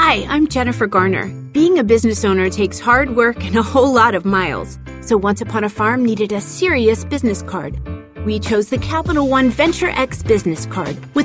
Hi, I'm Jennifer Garner. Being a business owner takes hard work and a whole lot of miles. So Once Upon a Farm needed a serious business card. We chose the Capital One Venture X business card with